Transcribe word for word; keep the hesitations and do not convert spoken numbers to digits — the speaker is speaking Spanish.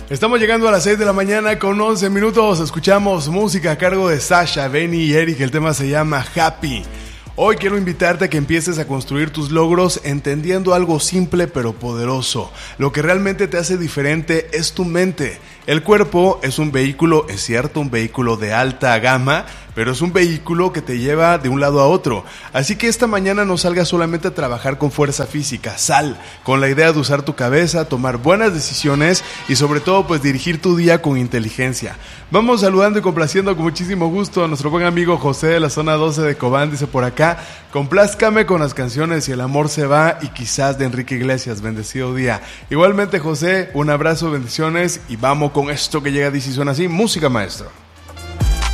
Estamos llegando a las seis de la mañana con once minutos. Escuchamos música a cargo de Sasha, Benny y Eric. El tema se llama Happy. Hoy quiero invitarte a que empieces a construir tus logros entendiendo algo simple pero poderoso. Lo que realmente te hace diferente es tu mente. El cuerpo es un vehículo, es cierto, un vehículo de alta gama, pero es un vehículo que te lleva de un lado a otro. Así que esta mañana no salgas solamente a trabajar con fuerza física, sal con la idea de usar tu cabeza, tomar buenas decisiones y sobre todo pues dirigir tu día con inteligencia. Vamos saludando y complaciendo con muchísimo gusto a nuestro buen amigo José de la zona doce de Cobán, dice por acá: complázcame con las canciones y el amor se va, y quizás de Enrique Iglesias, bendecido día. Igualmente José, un abrazo, bendiciones y vamos con esto que llega, dice y suena así, música maestro.